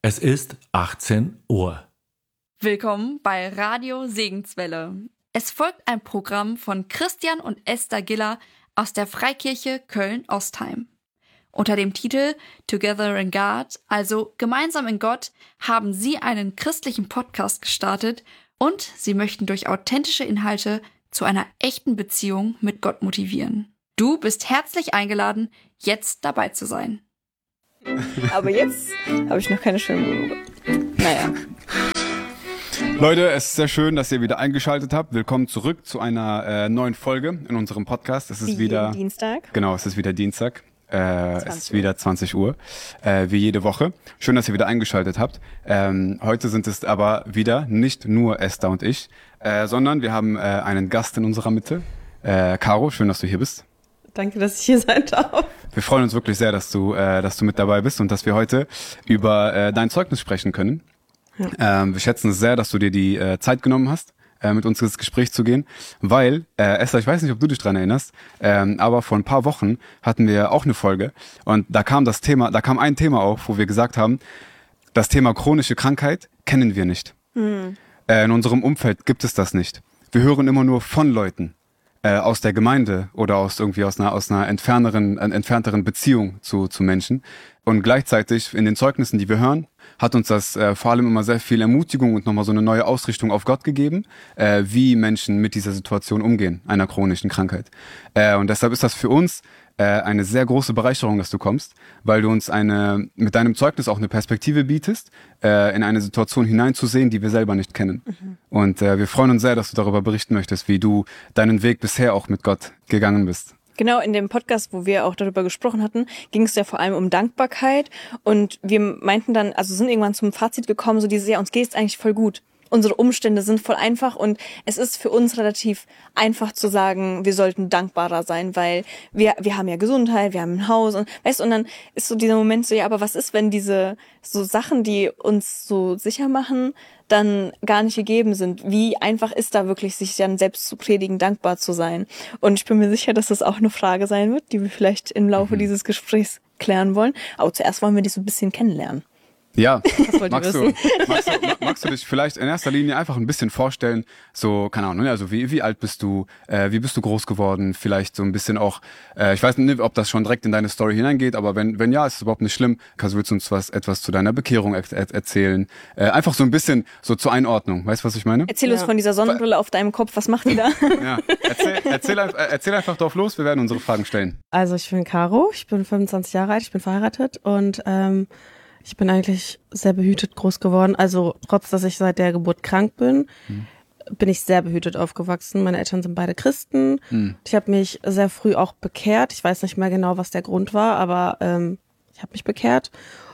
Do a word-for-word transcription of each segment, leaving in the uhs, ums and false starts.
Es ist achtzehn Uhr. Willkommen bei Radio Segenswelle. Es folgt ein Programm von Christian und Esther Giller aus der Freikirche Köln-Ostheim. Unter dem Titel Together in God, also Gemeinsam in Gott, haben sie einen christlichen Podcast gestartet und sie möchten durch authentische Inhalte zu einer echten Beziehung mit Gott motivieren. Du bist herzlich eingeladen, jetzt dabei zu sein. Aber jetzt habe ich noch keine schönen Monologe. Naja. Leute, es ist sehr schön, dass ihr wieder eingeschaltet habt. Willkommen zurück zu einer äh, neuen Folge in unserem Podcast. Es ist wie wieder jeden Dienstag. Genau, es ist wieder Dienstag. Äh, es ist wieder zwanzig Uhr, äh, wie jede Woche. Schön, dass ihr wieder eingeschaltet habt. Ähm, heute sind es aber wieder nicht nur Esther und ich, äh, sondern wir haben äh, einen Gast in unserer Mitte. Äh, Caro, schön, dass du hier bist. Danke, dass ich hier sein darf. Wir freuen uns wirklich sehr, dass du, äh, dass du mit dabei bist und dass wir heute über äh, dein Zeugnis sprechen können. Ja. Ähm, wir schätzen es sehr, dass du dir die äh, Zeit genommen hast, äh, mit uns ins Gespräch zu gehen, weil, äh, Esther, ich weiß nicht, ob du dich dran erinnerst, ähm, aber vor ein paar Wochen hatten wir auch eine Folge und da kam das Thema, da kam ein Thema auf, wo wir gesagt haben, das Thema chronische Krankheit kennen wir nicht. Hm. Äh, in unserem Umfeld gibt es das nicht. Wir hören immer nur von Leuten äh, aus der Gemeinde oder aus irgendwie aus einer aus einer entfernteren äh, entfernteren Beziehung zu zu Menschen. Und gleichzeitig in den Zeugnissen, die wir hören, hat uns das äh, vor allem immer sehr viel Ermutigung und nochmal so eine neue Ausrichtung auf Gott gegeben, äh, wie Menschen mit dieser Situation umgehen, einer chronischen Krankheit. Äh, und deshalb ist das für uns äh, eine sehr große Bereicherung, dass du kommst, weil du uns eine mit deinem Zeugnis auch eine Perspektive bietest, äh, in eine Situation hineinzusehen, die wir selber nicht kennen. Mhm. Und äh, wir freuen uns sehr, dass du darüber berichten möchtest, wie du deinen Weg bisher auch mit Gott gegangen bist. Genau, in dem Podcast, wo wir auch darüber gesprochen hatten, ging es ja vor allem um Dankbarkeit und wir meinten dann, also sind irgendwann zum Fazit gekommen, so dieses, ja, uns geht's eigentlich voll gut. Unsere Umstände sind voll einfach und es ist für uns relativ einfach zu sagen, wir sollten dankbarer sein, weil wir wir haben ja Gesundheit, wir haben ein Haus und weißt du, und dann ist so dieser Moment so, ja, aber was ist, wenn diese so Sachen, die uns so sicher machen, dann gar nicht gegeben sind? Wie einfach ist da wirklich, sich dann selbst zu predigen, dankbar zu sein? Und ich bin mir sicher, dass das auch eine Frage sein wird, die wir vielleicht im Laufe mhm. dieses Gesprächs klären wollen. Aber zuerst wollen wir die so ein bisschen kennenlernen. Ja, magst du, magst, du, magst du dich vielleicht in erster Linie einfach ein bisschen vorstellen, so, keine Ahnung, also wie wie alt bist du, äh, wie bist du groß geworden, vielleicht so ein bisschen auch, äh, ich weiß nicht, ob das schon direkt in deine Story hineingeht, aber wenn wenn ja, ist es überhaupt nicht schlimm, kannst du willst uns was etwas zu deiner Bekehrung er- er- erzählen, äh, einfach so ein bisschen so zur Einordnung, weißt du, was ich meine? Erzähl ja. uns von dieser Sonnenbrille auf deinem Kopf, was macht die da? Ja, erzähl, erzähl, erzähl einfach drauf los, wir werden unsere Fragen stellen. Also ich bin Caro, ich bin fünfundzwanzig Jahre alt, ich bin verheiratet und ähm, ich bin eigentlich sehr behütet groß geworden. Also trotz, dass ich seit der Geburt krank bin, hm. bin ich sehr behütet aufgewachsen. Meine Eltern sind beide Christen. Hm. Ich habe mich sehr früh auch bekehrt. Ich weiß nicht mehr genau, was der Grund war, aber ähm, ich habe mich bekehrt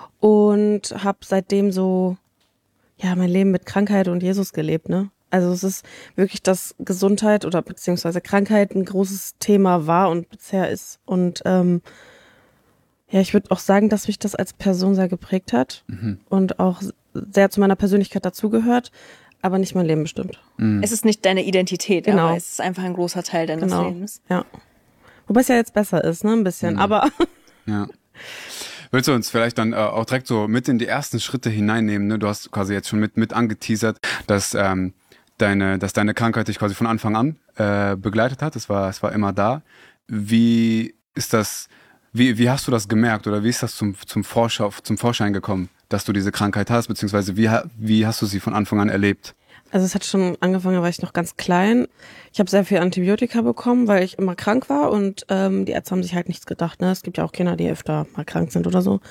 und habe seitdem so ja mein Leben mit Krankheit und Jesus gelebt, ne? Also es ist wirklich, dass Gesundheit oder beziehungsweise Krankheit ein großes Thema war und bisher ist. Und ähm, ja, ich würde auch sagen, dass mich das als Person sehr geprägt hat mhm. und auch sehr zu meiner Persönlichkeit dazugehört, aber nicht mein Leben bestimmt. Mhm. Es ist nicht deine Identität, genau. aber es ist einfach ein großer Teil deines genau. Lebens. Ja. Wobei es ja jetzt besser ist, ne, ein bisschen, mhm. aber... Ja. Willst du uns vielleicht dann äh, auch direkt so mit in die ersten Schritte hineinnehmen, ne? Du hast quasi jetzt schon mit mit angeteasert, dass ähm, deine dass deine Krankheit dich quasi von Anfang an äh, begleitet hat. Es war es war immer da. Wie ist das... Wie, wie hast du das gemerkt oder wie ist das zum, zum, Vorschau, zum Vorschein gekommen, dass du diese Krankheit hast, beziehungsweise wie, wie hast du sie von Anfang an erlebt? Also es hat schon angefangen, da war ich noch ganz klein. Ich habe sehr viel Antibiotika bekommen, weil ich immer krank war und ähm, die Ärzte haben sich halt nichts gedacht. Ne? Es gibt ja auch Kinder, die öfter mal krank sind oder so.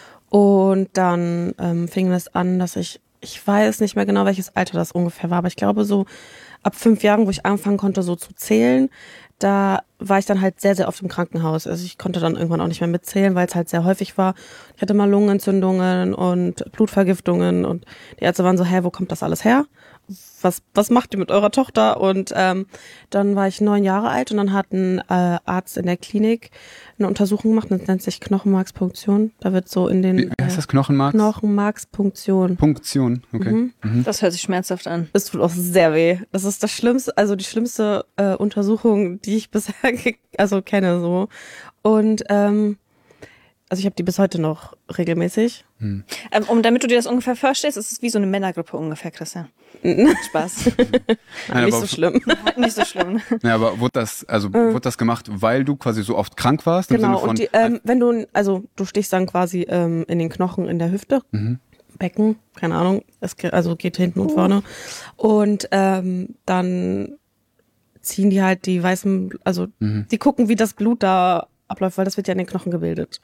Und dann ähm, fing es an, dass ich, ich weiß nicht mehr genau, welches Alter das ungefähr war, aber ich glaube so ab fünf Jahren, wo ich anfangen konnte so zu zählen, da war ich dann halt sehr, sehr oft im Krankenhaus. Also ich konnte dann irgendwann auch nicht mehr mitzählen, weil es halt sehr häufig war. Ich hatte mal Lungenentzündungen und Blutvergiftungen und die Ärzte waren so, hä, wo kommt das alles her? Was was macht ihr mit eurer Tochter? Und ähm, dann war ich neun Jahre alt und dann hat ein äh, Arzt in der Klinik eine Untersuchung gemacht, das nennt sich Knochenmarkspunktion. Da wird so in den... Wie, wie heißt das, Knochenmarks? Knochenmarkspunktion. Punktion, okay. Mhm. Mhm. Das hört sich schmerzhaft an. Es tut auch sehr weh. Das ist das Schlimmste, also die schlimmste äh, Untersuchung, die ich bisher ge- also kenne so. Und ähm, also ich habe die bis heute noch regelmäßig. Ähm, um damit du dir das ungefähr vorstellst, ist es wie so eine Männergrippe ungefähr, Christian. Spaß. Nein, Nicht aber- so schlimm. Nicht so schlimm. Ja, aber wurde das, also wurde das gemacht, weil du quasi so oft krank warst? Im Genau, Sinne von, und die, ähm, wenn du, also du stichst dann quasi ähm, in den Knochen in der Hüfte, Becken, keine Ahnung, es ge- also geht hinten und vorne. Und ähm, dann ziehen die halt die weißen, also die gucken, wie das Blut da abläuft, weil das wird ja in den Knochen gebildet.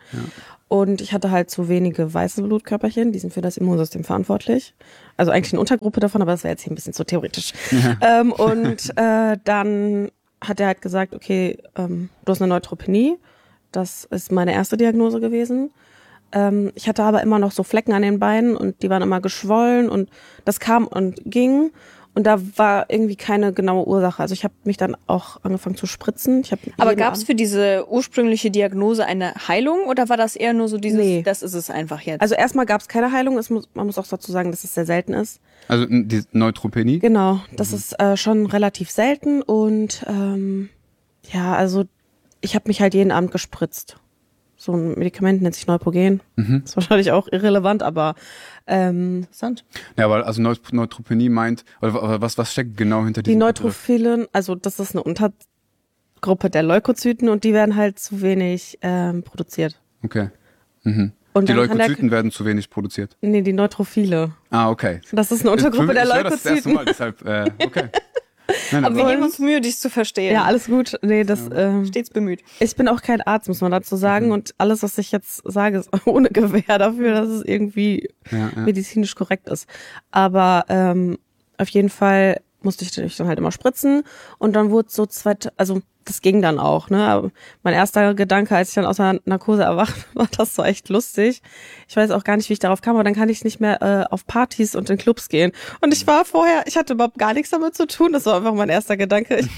Und ich hatte halt zu wenige weiße Blutkörperchen, die sind für das Immunsystem verantwortlich. Also eigentlich eine Untergruppe davon, aber das wäre jetzt hier ein bisschen zu theoretisch. Ähm, und äh, dann hat er halt gesagt, okay, ähm, du hast eine Neutropenie. Das ist meine erste Diagnose gewesen. Ähm, ich hatte aber immer noch so Flecken an den Beinen und die waren immer geschwollen und das kam und ging. Und da war irgendwie keine genaue Ursache. Also ich habe mich dann auch angefangen zu spritzen. Ich hab Aber jeden gab es Abend- für diese ursprüngliche Diagnose eine Heilung oder war das eher nur so dieses, Nee. das ist es einfach jetzt? Also erstmal gab es keine Heilung. Es muss, man muss auch dazu sagen, dass es sehr selten ist. also n- die Neutropenie? Genau, das ist äh, schon relativ selten. Und ähm, ja, also ich habe mich halt jeden Abend gespritzt. So ein Medikament nennt sich Neupogen. Ist wahrscheinlich auch irrelevant, aber ähm, Interessant. Ja, aber also Neut- Neutropenie meint, oder wa- was, was steckt genau hinter die diesem Begriff? Neutrophilen, also das ist eine Untergruppe der Leukozyten und die werden halt zu wenig ähm, produziert. Okay. Mhm. Und Die dann kann der- Leukozyten werden zu wenig produziert. Nee, die Neutrophile. Ah, okay. Das ist eine Untergruppe der Ich höre das das erste Leukozyten. Mal, deshalb, äh, okay. Nein, Aber wir Und- geben uns Mühe, dich zu verstehen. Ja, alles gut. Nee, das ähm, Stets bemüht. ich bin auch kein Arzt, muss man dazu sagen. Mhm. Und alles, was ich jetzt sage, ist ohne Gewähr dafür, dass es irgendwie Ja, ja. medizinisch korrekt ist. Aber ähm, auf jeden Fall musste ich mich dann halt immer spritzen. Und dann wurde so zwei, also das ging dann auch. Ne? Aber mein erster Gedanke, als ich dann aus der Narkose erwacht, war das so echt lustig. Ich weiß auch gar nicht, wie ich darauf kam, aber dann kann ich nicht mehr äh, auf Partys und in Clubs gehen. Und ich war vorher, ich hatte überhaupt gar nichts damit zu tun. Das war einfach mein erster Gedanke. Ich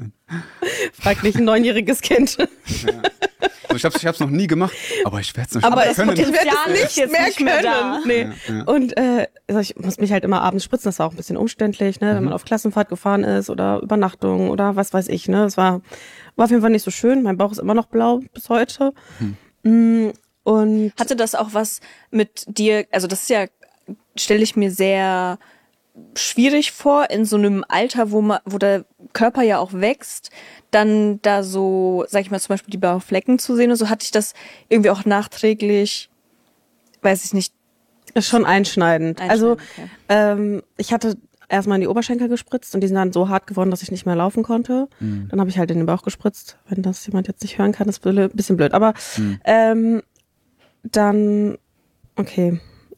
frag nicht ein neunjähriges Kind. Also ich hab's, ich hab's noch nie gemacht, aber ich werde es noch Aber können. es Potenzial Potenzial ist ist jetzt mehr nicht mehr da. können. Nee. Ja, ja. Und äh, also ich muss mich halt immer abends spritzen, das war auch ein bisschen umständlich, ne, wenn man auf Klassenfahrt gefahren ist oder Übernachtung oder was weiß ich, ne. Es war, war auf jeden Fall nicht so schön. Mein Bauch ist immer noch blau bis heute. Mm, Und Hatte das auch was mit dir, also das ist ja, stelle ich mir sehr schwierig vor, in so einem Alter, wo man, wo der Körper ja auch wächst, dann da so, sag ich mal, zum Beispiel die blauen Flecken zu sehen und so, hatte ich das irgendwie auch nachträglich, weiß ich nicht, ist schon einschneidend. Einschneidend, Also okay. ähm, ich hatte erstmal in die Oberschenkel gespritzt und die sind dann so hart geworden, dass ich nicht mehr laufen konnte. Dann habe ich halt in den Bauch gespritzt. Wenn das jemand jetzt nicht hören kann, ist ein bisschen blöd. Aber ähm, dann, okay.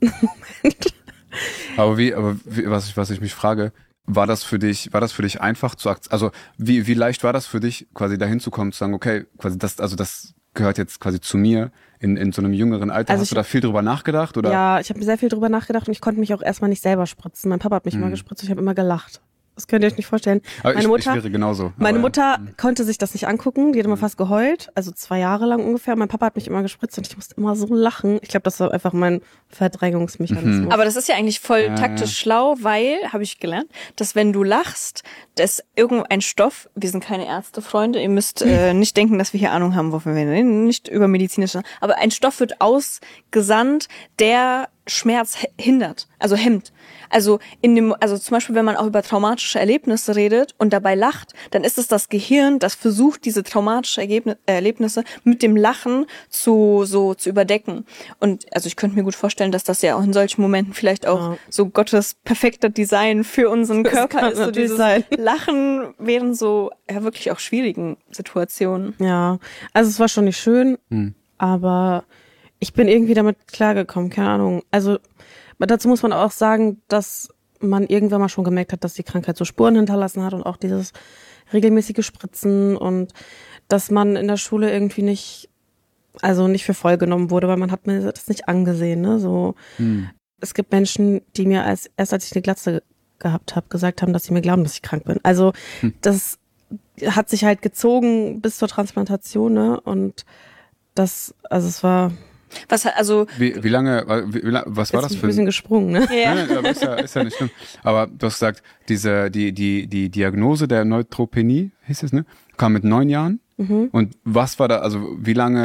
Aber wie, aber wie, was ich, was ich mich frage, war das für dich, war das für dich einfach zu akzeptieren? Also wie, wie leicht war das für dich, quasi dahin zu kommen, zu sagen, okay, quasi das, also das gehört jetzt quasi zu mir in, in so einem jüngeren Alter. Also Hast ich- du da viel drüber nachgedacht oder? Ja, ich habe sehr viel drüber nachgedacht und ich konnte mich auch erstmal nicht selber spritzen. Mein Papa hat mich immer gespritzt, ich habe immer gelacht. Das könnt ihr euch nicht vorstellen. Aber meine ich, Mutter, ich wäre genauso. meine aber, Mutter konnte sich das nicht angucken, die hat immer fast geheult, also zwei Jahre lang ungefähr. Mein Papa hat mich immer gespritzt und ich musste immer so lachen. Ich glaube, das war einfach mein Verdrängungsmechanismus. aber das ist ja eigentlich voll Ja, taktisch ja. schlau, weil, habe ich gelernt, dass wenn du lachst, dass irgendein Stoff, wir sind keine Ärztefreunde, ihr müsst äh, nicht denken, dass wir hier Ahnung haben, wovon wir reden, nicht über medizinische, aber ein Stoff wird ausgesandt, der Schmerz he- hindert, also hemmt. Also in dem, also zum Beispiel, wenn man auch über traumatische Erlebnisse redet und dabei lacht, dann ist es das Gehirn, das versucht, diese traumatischen Ergebni- äh, Erlebnisse mit dem Lachen zu so zu überdecken. Und also ich könnte mir gut vorstellen, dass das ja auch in solchen Momenten vielleicht auch Ja. so Gottes perfekter Design für unseren Das Körper kann ist. So natürlich dieses sein. Lachen während so ja wirklich auch schwierigen Situationen. Ja, also es war schon nicht schön, aber ich bin irgendwie damit klargekommen, keine Ahnung. Also aber dazu muss man auch sagen, dass man irgendwann mal schon gemerkt hat, dass die Krankheit so Spuren hinterlassen hat und auch dieses regelmäßige Spritzen und dass man in der Schule irgendwie nicht, also nicht für voll genommen wurde, weil man hat mir das nicht angesehen, ne? So, es gibt Menschen, die mir als erst als ich eine Glatze gehabt habe, gesagt haben, dass sie mir glauben, dass ich krank bin. Also das hat sich halt gezogen bis zur Transplantation, ne? Und das, also es war Was hat- also Wie, wie lange, wie, wie, lang- was war jetzt das ein für bisschen ein... gesprungen, ne? ja. Nein, nein, aber ist ja, ist ja nicht schlimm. Aber du hast gesagt, diese, die, die, die Diagnose der Neutropenie, hieß es, ne? Kam mit neun Jahren. Und was war da, also wie lange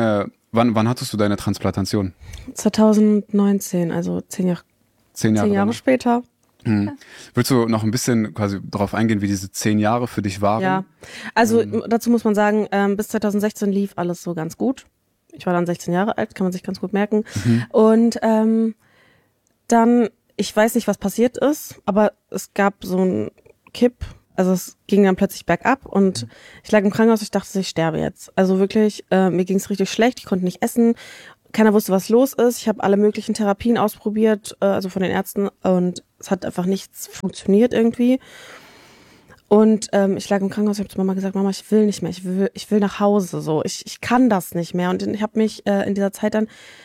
Wann, wann hattest du deine Transplantation? zwanzig neunzehn, also zehn Jahre, Zehn Jahre, zehn Jahre danach. später. Hm. Willst du noch ein bisschen quasi darauf eingehen, wie diese zehn Jahre für dich waren? Ja, also ähm. dazu muss man sagen, ähm, bis zwanzig sechzehn lief alles so ganz gut. Ich war dann sechzehn Jahre alt, kann man sich ganz gut merken. Mhm. Und ähm, dann, ich weiß nicht, was passiert ist, aber es gab so einen Kipp, also es ging dann plötzlich bergab und mhm. ich lag im Krankenhaus, ich dachte, ich sterbe jetzt. Also wirklich, äh, mir ging es richtig schlecht, ich konnte nicht essen, keiner wusste, was los ist. Ich habe alle möglichen Therapien ausprobiert, äh, also von den Ärzten, und es hat einfach nichts funktioniert irgendwie. Und ähm, ich lag im Krankenhaus, ich habe zu Mama gesagt, Mama, ich will nicht mehr, ich will, ich will nach Hause, so, ich, ich kann das nicht mehr. Und ich habe mich äh, in dieser Zeit dann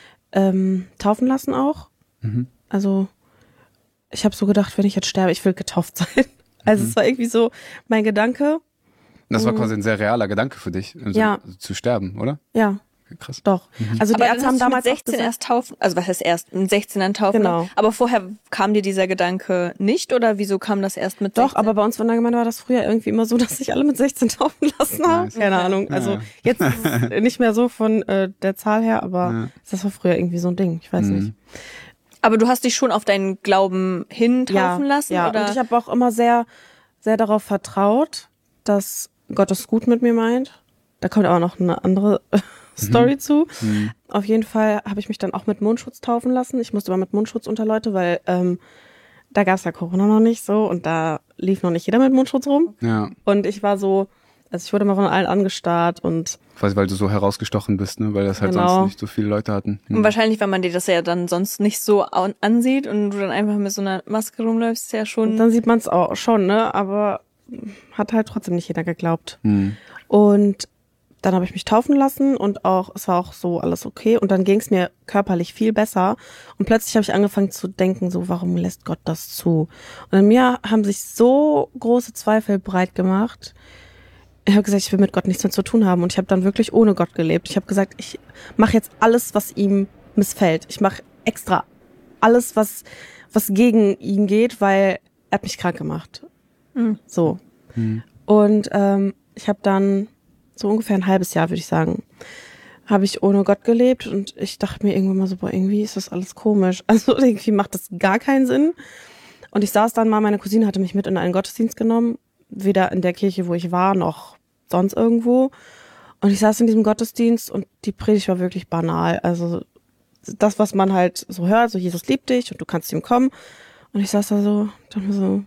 ähm, taufen lassen auch. Mhm. Also ich habe so gedacht, wenn ich jetzt sterbe, ich will getauft sein. Also mhm. es war irgendwie so mein Gedanke. Das war quasi ein sehr realer Gedanke für dich, also ja. zu sterben, oder? Ja. Krass. Doch. Mhm. Also die aber Ärzte haben damals mit sechzehn erst taufen, also was heißt erst, mit sechzehn dann taufen. Genau. Aber vorher kam dir dieser Gedanke nicht, oder wieso kam das erst mit sechzehn? Doch, aber bei uns von der Gemeinde war das früher irgendwie immer so, dass sich alle mit sechzehn taufen lassen haben. Nice. Keine Ahnung. Also ja. jetzt ist es nicht mehr so von äh, der Zahl her, aber ja. das war früher irgendwie so ein Ding. Ich weiß mhm. nicht. Aber du hast dich schon auf deinen Glauben hin taufen ja, lassen? Ja, oder? Und ich habe auch immer sehr, sehr darauf vertraut, dass Gott es gut mit mir meint. Da kommt aber noch eine andere Story mhm. zu. Mhm. Auf jeden Fall habe ich mich dann auch mit Mundschutz taufen lassen. Ich musste aber mit Mundschutz unter Leute, weil ähm, da gab es ja Corona noch nicht so und da lief noch nicht jeder mit Mundschutz rum. Ja. Und ich war so, also ich wurde mal von allen angestarrt und quasi weil du so herausgestochen bist, ne? Weil das halt genau. sonst nicht so viele Leute hatten. Mhm. Und wahrscheinlich, weil man dir das ja dann sonst nicht so ansieht und du dann einfach mit so einer Maske rumläufst, ist ja schon... Und dann sieht man es auch schon, ne? Aber hat halt trotzdem nicht jeder geglaubt. Mhm. Und dann habe ich mich taufen lassen und auch, es war auch so alles okay. Und dann ging es mir körperlich viel besser. Und plötzlich habe ich angefangen zu denken, so, warum lässt Gott das zu? Und in mir haben sich so große Zweifel breit gemacht. Ich habe gesagt, ich will mit Gott nichts mehr zu tun haben. Und ich habe dann wirklich ohne Gott gelebt. Ich habe gesagt, ich mache jetzt alles, was ihm missfällt. Ich mache extra alles, was, was gegen ihn geht, weil er hat mich krank gemacht. Mhm. So. Mhm. Und ähm, ich habe dann so ungefähr ein halbes Jahr, würde ich sagen, habe ich ohne Gott gelebt und ich dachte mir irgendwann mal so, boah, irgendwie ist das alles komisch. Also irgendwie macht das gar keinen Sinn. Und ich saß dann mal, meine Cousine hatte mich mit in einen Gottesdienst genommen, weder in der Kirche, wo ich war, noch sonst irgendwo. Und ich saß in diesem Gottesdienst und die Predigt war wirklich banal. Also das, was man halt so hört, so Jesus liebt dich und du kannst zu ihm kommen. Und ich saß da so, dachte mir so,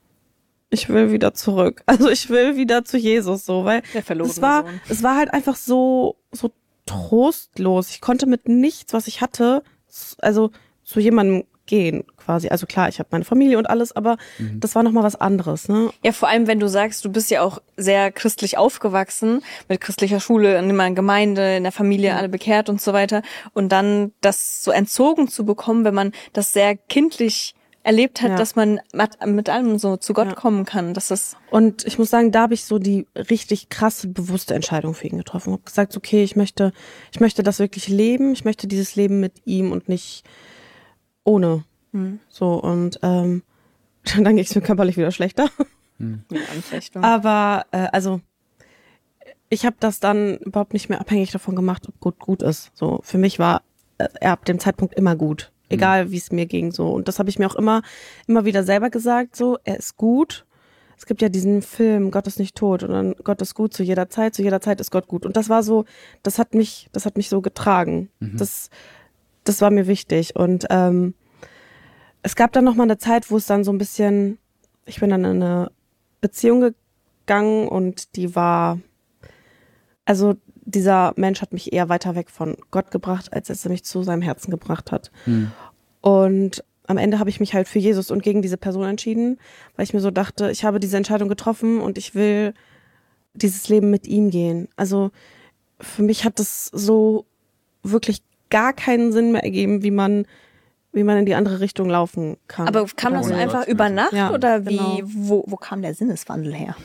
ich will wieder zurück. Also ich will wieder zu Jesus, so, weil es war, Sohn. es war halt einfach so, so trostlos. Ich konnte mit nichts, was ich hatte, also zu jemandem gehen, quasi. Also klar, ich habe meine Familie und alles, aber mhm. das war nochmal was anderes, ne? Ja, vor allem, wenn du sagst, du bist ja auch sehr christlich aufgewachsen, mit christlicher Schule, in einer Gemeinde, in der Familie, mhm. alle bekehrt und so weiter. Und dann das so entzogen zu bekommen, wenn man das sehr kindlich erlebt hat, ja. dass man mit, mit allem so zu Gott ja. kommen kann. Dass das und ich muss sagen, da habe ich so die richtig krasse, bewusste Entscheidung für ihn getroffen. Ich habe gesagt, okay, ich möchte, ich möchte das wirklich leben. Ich möchte dieses Leben mit ihm und nicht ohne. Mhm. So, und ähm, dann ging es mir körperlich wieder schlechter. Mhm. Mit Anfechtung. Aber äh, also ich habe das dann überhaupt nicht mehr abhängig davon gemacht, ob gut gut ist. So, für mich war äh, er ab dem Zeitpunkt immer gut. Egal, wie es mir ging, so. Und das habe ich mir auch immer, immer wieder selber gesagt, so, er ist gut. Es gibt ja diesen Film, Gott ist nicht tot, und dann Gott ist gut zu jeder Zeit, zu jeder Zeit ist Gott gut. Und das war so, das hat mich, das hat mich so getragen. Mhm. Das, das war mir wichtig. Und ähm, es gab dann noch mal eine Zeit, wo es dann so ein bisschen, ich bin dann in eine Beziehung gegangen und die war, also dieser Mensch hat mich eher weiter weg von Gott gebracht, als er mich zu seinem Herzen gebracht hat. Hm. Und am Ende habe ich mich halt für Jesus und gegen diese Person entschieden, weil ich mir so dachte, ich habe diese Entscheidung getroffen und ich will dieses Leben mit ihm gehen. Also für mich hat es so wirklich gar keinen Sinn mehr ergeben, wie man wie man in die andere Richtung laufen kann. Aber kam das so einfach über Nacht ja, oder wie? Genau. Wo, wo kam der Sinneswandel her?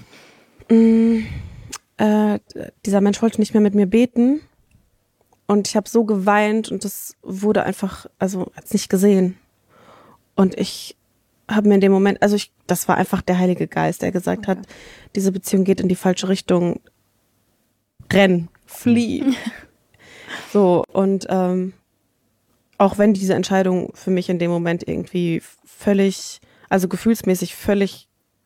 Mm. Äh, dieser Mensch wollte nicht mehr mit mir beten und ich habe so geweint und das wurde einfach, also hat's nicht gesehen. Und ich habe mir in dem Moment, also ich, das war einfach der Heilige Geist, der gesagt okay. hat, diese Beziehung geht in die falsche Richtung. Renn, flieh. So, und ähm, auch wenn diese Entscheidung für mich in dem Moment irgendwie völlig, also gefühlsmäßig völlig,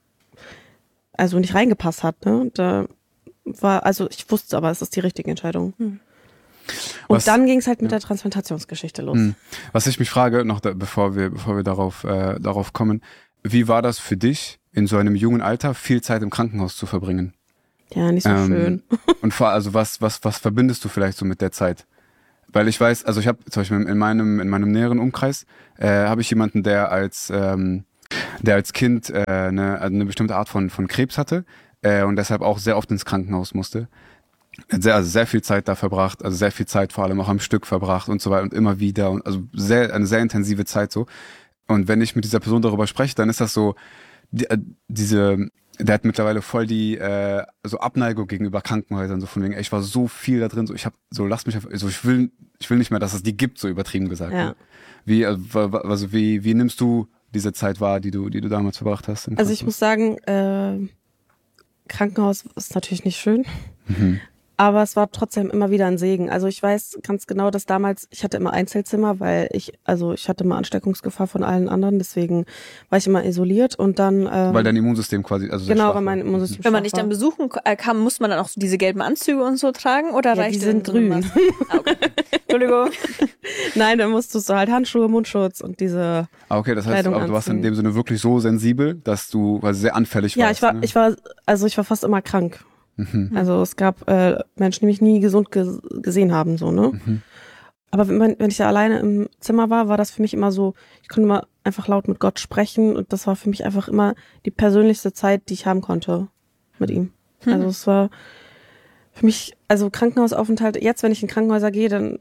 also nicht reingepasst hat, ne? Da war, also ich wusste aber, es ist die richtige Entscheidung. Hm. Und Was, dann ging es halt mit ja. der Transplantationsgeschichte los. Hm. Was ich mich frage, noch da, bevor wir, bevor wir darauf, äh, darauf kommen, wie war das für dich, in so einem jungen Alter viel Zeit im Krankenhaus zu verbringen? Ja, nicht so ähm, schön. Und vor, also was, was, was verbindest du vielleicht so mit der Zeit? Weil ich weiß, also ich habe zum Beispiel in meinem, in meinem näheren Umkreis, äh, habe ich jemanden, der als, ähm, der als Kind äh, eine, also eine bestimmte Art von, von Krebs hatte äh, und deshalb auch sehr oft ins Krankenhaus musste. Sehr, also sehr viel Zeit da verbracht, also sehr viel Zeit vor allem auch am Stück verbracht und so weiter und immer wieder und also sehr, eine sehr intensive Zeit so. Und wenn ich mit dieser Person darüber spreche, dann ist das so, die, äh, diese, der hat mittlerweile voll die äh, so Abneigung gegenüber Krankenhäusern, so von wegen, ey, ich war so viel da drin, so ich hab, so lass mich einfach, so ich will, ich will nicht mehr, dass es die gibt, so übertrieben gesagt. Ja. Ne? Wie, also wie, wie nimmst du diese Zeit wahr, die du, die du damals verbracht hast? Also ich muss sagen, äh, Krankenhaus ist natürlich nicht schön. Mhm. Aber es war trotzdem immer wieder ein Segen. Also ich weiß ganz genau, dass damals, ich hatte immer Einzelzimmer, weil ich, also ich hatte immer Ansteckungsgefahr von allen anderen, deswegen war ich immer isoliert und dann... Ähm, weil dein Immunsystem quasi, also sehr genau, schwach weil mein Immunsystem Wenn man schwach dich dann besuchen kam, muss man dann auch so diese gelben Anzüge und so tragen oder ja, reicht die sind grün. Ah, okay. Entschuldigung. Nein, dann musstest du halt Handschuhe, Mundschutz und diese ah, okay, das heißt, Kleidung aber du warst anziehen. in dem Sinne wirklich so sensibel, dass du also sehr anfällig ja, warst. Ja, ich war, ne? ich war, also ich war fast immer krank. Mhm. Also es gab äh, Menschen, die mich nie gesund ge- gesehen haben, so, ne? Mhm. Aber wenn, man, wenn ich da alleine im Zimmer war, war das für mich immer so, ich konnte immer einfach laut mit Gott sprechen und das war für mich einfach immer die persönlichste Zeit, die ich haben konnte mit ihm. Mhm. Also es war für mich, also Krankenhausaufenthalt, jetzt wenn ich in Krankenhäuser gehe, dann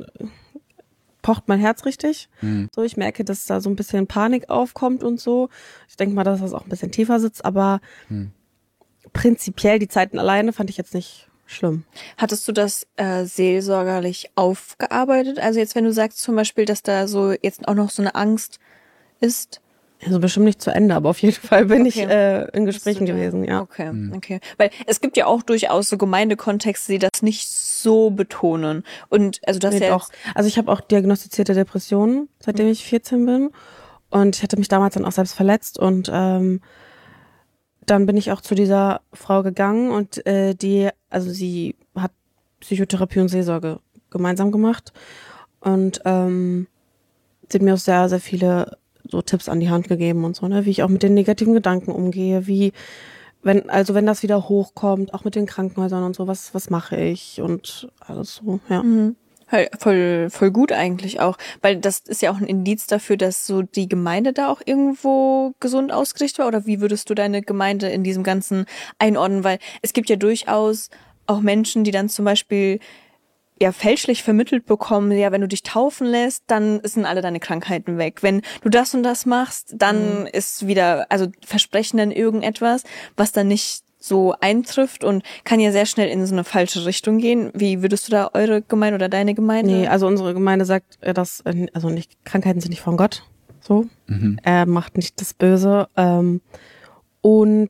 pocht mein Herz richtig. Mhm. So, ich merke, dass da so ein bisschen Panik aufkommt und so. Ich denke mal, dass das auch ein bisschen tiefer sitzt, aber mhm. prinzipiell die Zeiten alleine fand ich jetzt nicht schlimm. Hattest du das äh, seelsorgerlich aufgearbeitet? Also jetzt, wenn du sagst zum Beispiel, dass da so jetzt auch noch so eine Angst ist? Also bestimmt nicht zu Ende, aber auf jeden Fall bin okay. ich äh, in Gesprächen gewesen, ja. Okay, mhm. okay. Weil es gibt ja auch durchaus so Gemeindekontexte, die das nicht so betonen. Und also das nee, ja auch. Also ich habe auch diagnostizierte Depressionen, seitdem mhm. ich vierzehn bin. Und ich hatte mich damals dann auch selbst verletzt und ähm, dann bin ich auch zu dieser Frau gegangen und äh, die, also sie hat Psychotherapie und Seelsorge gemeinsam gemacht und ähm, sie hat mir auch sehr, sehr viele so Tipps an die Hand gegeben und so, ne, wie ich auch mit den negativen Gedanken umgehe, wie, wenn, also wenn das wieder hochkommt, auch mit den Krankenhäusern und so, was, was mache ich und alles so, ja. Mhm. Voll, voll gut eigentlich auch, weil das ist ja auch ein Indiz dafür, dass so die Gemeinde da auch irgendwo gesund ausgerichtet war, oder wie würdest du deine Gemeinde in diesem Ganzen einordnen, weil es gibt ja durchaus auch Menschen, die dann zum Beispiel ja fälschlich vermittelt bekommen, ja, wenn du dich taufen lässt, dann sind alle deine Krankheiten weg. Wenn du das und das machst, dann mhm. ist wieder, also versprechen dann irgendetwas, was dann nicht so eintrifft und kann ja sehr schnell in so eine falsche Richtung gehen. Wie würdest du da eure Gemeinde oder deine Gemeinde? Nee, also unsere Gemeinde sagt, dass, also nicht, Krankheiten sind nicht von Gott, so. Mhm. Er macht nicht das Böse. Ähm, und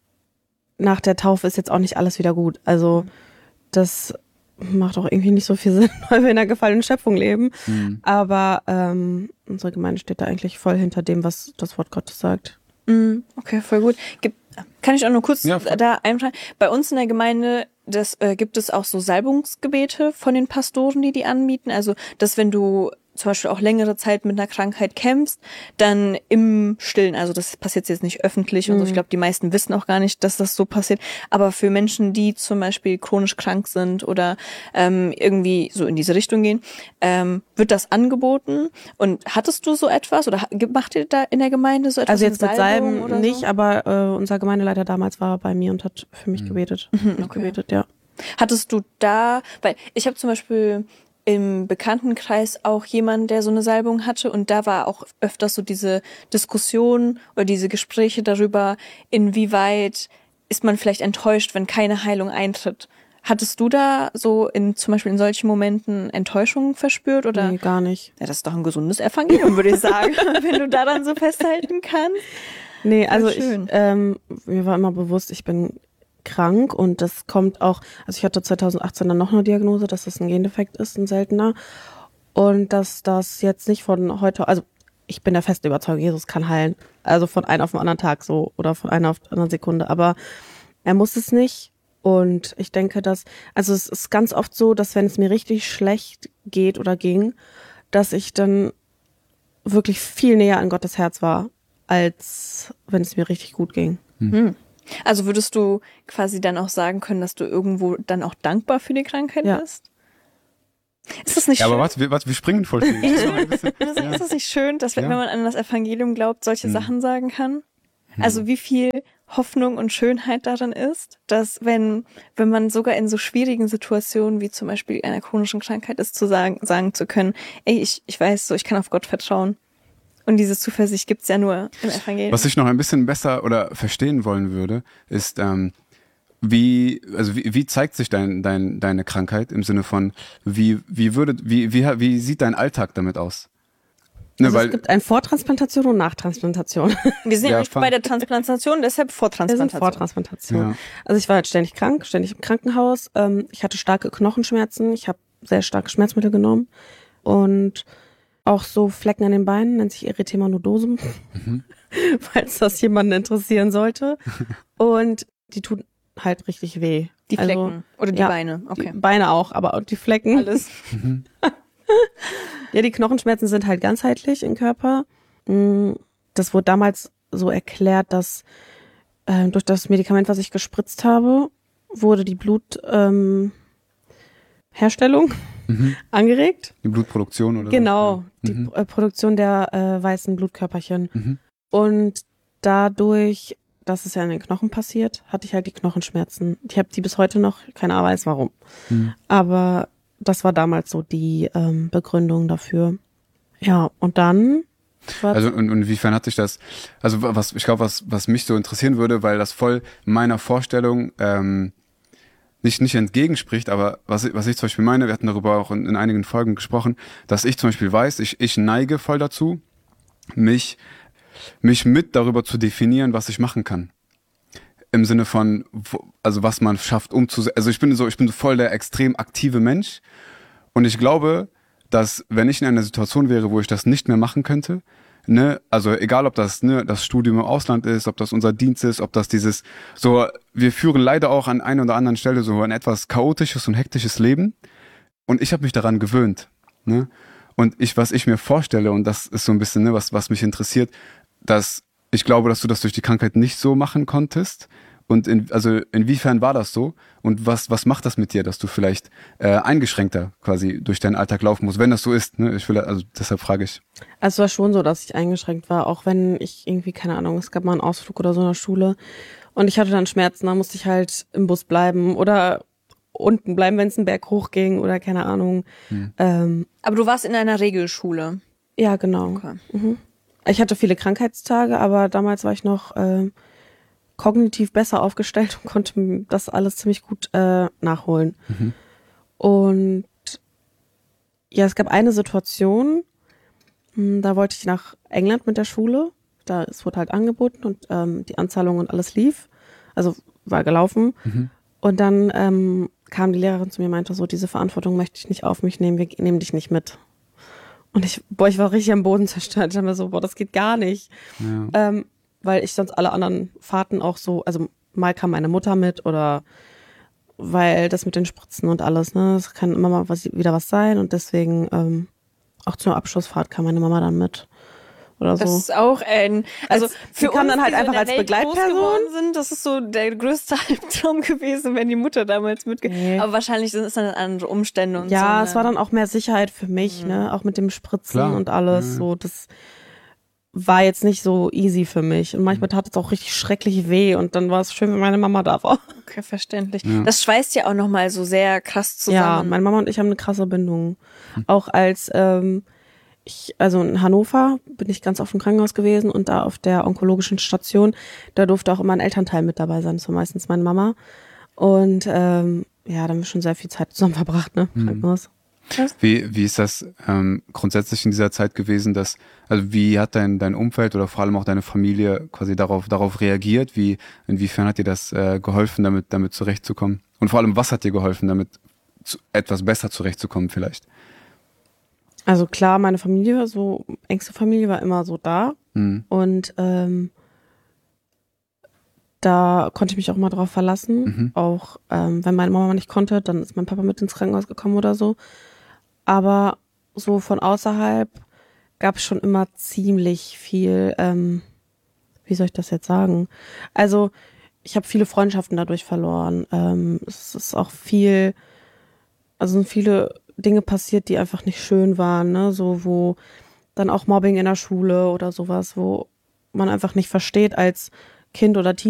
nach der Taufe ist jetzt auch nicht alles wieder gut. Also das macht auch irgendwie nicht so viel Sinn, weil wir in einer gefallenen Schöpfung leben. Mhm. Aber ähm, unsere Gemeinde steht da eigentlich voll hinter dem, was das Wort Gottes sagt. Mhm. Okay, voll gut. Gibt Kann ich auch nur kurz ja, da eintragen? Bei uns in der Gemeinde, das äh, gibt es auch so Salbungsgebete von den Pastoren, die die anbieten. Also, dass wenn du zum Beispiel auch längere Zeit mit einer Krankheit kämpfst, dann im Stillen, also das passiert jetzt nicht öffentlich mhm. und so, ich glaube, die meisten wissen auch gar nicht, dass das so passiert, aber für Menschen, die zum Beispiel chronisch krank sind oder ähm, irgendwie so in diese Richtung gehen, ähm, wird das angeboten. Und hattest du so etwas oder macht ihr da in der Gemeinde so etwas? Also jetzt mit Salben oder nicht, so? Aber äh, unser Gemeindeleiter damals war bei mir und hat für mich mhm. gebetet. Mhm, okay. gebetet, ja. Hattest du da, weil ich habe zum Beispiel im Bekanntenkreis auch jemand, der so eine Salbung hatte, und da war auch öfters so diese Diskussion oder diese Gespräche darüber, inwieweit ist man vielleicht enttäuscht, wenn keine Heilung eintritt. Hattest du da so in zum Beispiel in solchen Momenten Enttäuschung verspürt oder? Nee, gar nicht. Ja, das ist doch ein gesundes Evangelium, würde ich sagen, wenn du daran so festhalten kannst. Nee, also ich, ähm, mir war immer bewusst, ich bin krank und das kommt auch, also ich hatte zweitausendachtzehn dann noch eine Diagnose, dass das ein Gendefekt ist, ein seltener und dass das jetzt nicht von heute, also ich bin der festen Überzeugung, Jesus kann heilen, also von einem auf den anderen Tag so oder von einer auf die andere Sekunde, aber er muss es nicht und ich denke, dass, also es ist ganz oft so, dass wenn es mir richtig schlecht geht oder ging, dass ich dann wirklich viel näher an Gottes Herz war, als wenn es mir richtig gut ging. Hm. Also würdest du quasi dann auch sagen können, dass du irgendwo dann auch dankbar für die Krankheit Ja. bist? Ist das nicht Ja, schön? aber warte, wir, warte, wir springen voll viel. Das ist noch ein bisschen- Ist, das, ist das nicht schön, dass wenn Ja. man an das Evangelium glaubt, solche Hm. Sachen sagen kann? Also wie viel Hoffnung und Schönheit darin ist, dass wenn wenn man sogar in so schwierigen Situationen wie zum Beispiel einer chronischen Krankheit ist, zu sagen sagen zu können, ey, ich ich weiß so, ich kann auf Gott vertrauen. Und diese Zuversicht gibt's ja nur im Evangelium. Was ich noch ein bisschen besser oder verstehen wollen würde, ist, ähm, wie, also wie, wie zeigt sich dein, dein, deine Krankheit im Sinne von, wie, wie würde, wie, wie, wie sieht dein Alltag damit aus? Ne, Also weil, es gibt ein Vortransplantation und Nachtransplantation. Wir sind ja Ja, nicht fang- bei der Transplantation, deshalb Wir sind Vortransplantation. Vortransplantation. Ja. Also ich war halt ständig krank, ständig im Krankenhaus. Ähm, ich hatte starke Knochenschmerzen. Ich habe sehr starke Schmerzmittel genommen. Und auch so Flecken an den Beinen, nennt sich Erythema nodosum, Mhm. falls das jemanden interessieren sollte. Und die tun halt richtig weh. Die Also, Flecken oder die ja, Beine. Okay. Die Beine auch, aber auch die Flecken. Alles. Ja, die Knochenschmerzen sind halt ganzheitlich im Körper. Mm, Das wurde damals so erklärt, dass äh, durch das Medikament, was ich gespritzt habe, wurde die Blutherstellung ähm, Herstellung Mhm. angeregt. Die Blutproduktion oder Genau, so. die Mhm. äh, Produktion der äh, weißen Blutkörperchen. Mhm. Und dadurch, dass es ja in den Knochen passiert, hatte ich halt die Knochenschmerzen. Ich habe die bis heute noch, keiner weiß warum. Mhm. Aber das war damals so die ähm, Begründung dafür. Ja, und dann war Also und, und inwiefern hat sich das, also was ich glaube, was was mich so interessieren würde, weil das voll meiner Vorstellung ähm, nicht nicht entgegenspricht, aber was ich, was ich zum Beispiel meine, wir hatten darüber auch in, in einigen Folgen gesprochen, dass ich zum Beispiel weiß, ich ich neige voll dazu, mich mich mit darüber zu definieren, was ich machen kann. Im Sinne von, wo, also was man schafft, umzusetzen. Also ich bin so, ich bin so voll der extrem aktive Mensch und ich glaube, dass wenn ich in einer Situation wäre, wo ich das nicht mehr machen könnte, ne, also egal ob das ne, das Studium im Ausland ist, ob das unser Dienst ist, ob das dieses so, wir führen leider auch an einer oder anderen Stelle so ein etwas chaotisches und hektisches Leben und ich habe mich daran gewöhnt, ne? Und ich, was ich mir vorstelle und das ist so ein bisschen ne, was was mich interessiert, dass ich glaube, dass du das durch die Krankheit nicht so machen konntest. Und in, also inwiefern war das so? Und was was macht das mit dir, dass du vielleicht äh, eingeschränkter quasi durch deinen Alltag laufen musst, wenn das so ist? Ne? Ich will also deshalb frage ich. Also es war schon so, dass ich eingeschränkt war, auch wenn ich irgendwie, keine Ahnung, es gab mal einen Ausflug oder so in der Schule und ich hatte dann Schmerzen, da musste ich halt im Bus bleiben oder unten bleiben, wenn es einen Berg hochging oder keine Ahnung. Hm. Ähm, Aber du warst in einer Regelschule. ja, genau. Okay. Mhm. Ich hatte viele Krankheitstage, aber damals war ich noch ähm, kognitiv besser aufgestellt und konnte das alles ziemlich gut äh, nachholen. Mhm. Und ja, es gab eine Situation, mh, da wollte ich nach England mit der Schule. Da es wurde halt angeboten und ähm, die Anzahlung und alles lief. Also war gelaufen. Mhm. Und dann ähm, kam die Lehrerin zu mir und meinte so, diese Verantwortung möchte ich nicht auf mich nehmen, wir nehmen dich nicht mit. Und ich, boah, ich war richtig am Boden zerstört. Ich dachte mir so, boah, das geht gar nicht. Ja. Ähm, weil ich sonst alle anderen Fahrten auch so, also mal kam meine Mutter mit oder weil das mit den Spritzen und alles, ne, das kann immer mal was, wieder was sein und deswegen ähm, auch zur Abschlussfahrt kam meine Mama dann mit oder so. Das ist auch ein, also Als- für sie kam uns, dann halt die so einfach in der als Welt groß Begleitperson. geworden sind, das ist so der größte Albtraum gewesen, wenn die Mutter damals mitge... Nee. Aber wahrscheinlich sind es dann andere Umstände und so. Ja, ne? es war dann auch mehr Sicherheit für mich, ne, auch mit dem Spritzen Klar. und alles, Mhm. so, das war jetzt nicht so easy für mich und manchmal tat es auch richtig schrecklich weh und dann war es schön, wenn meine Mama da war. Okay, verständlich. Ja. Das schweißt ja auch nochmal so sehr krass Ja, zusammen. meine Mama und ich haben eine krasse Bindung. Auch als ähm, ich, also in Hannover bin ich ganz oft im Krankenhaus gewesen und da auf der onkologischen Station, da durfte auch immer ein Elternteil mit dabei sein, das war meistens meine Mama. Und ähm, ja, da haben wir schon sehr viel Zeit zusammen verbracht, ne, im Mhm. Krankenhaus. Wie, wie ist das ähm, grundsätzlich in dieser Zeit gewesen, dass, also wie hat dein, dein Umfeld oder vor allem auch deine Familie quasi darauf, darauf reagiert? Wie, inwiefern hat dir das äh, geholfen, damit, damit zurechtzukommen? Und vor allem, was hat dir geholfen, damit zu, etwas besser zurechtzukommen vielleicht? Also klar, meine Familie, so engste Familie war immer so da. Mhm. Und ähm, da konnte ich mich auch mal drauf verlassen. Mhm. Auch ähm, wenn meine Mama nicht konnte, dann ist mein Papa mit ins Krankenhaus gekommen oder so. Aber so von außerhalb gab es schon immer ziemlich viel, ähm, wie soll ich das jetzt sagen? Also ich habe viele Freundschaften dadurch verloren. Ähm, es ist auch viel, also sind viele Dinge passiert, die einfach nicht schön waren, ne? So wo dann auch Mobbing in der Schule oder sowas, wo man einfach nicht versteht als Kind oder Teenie,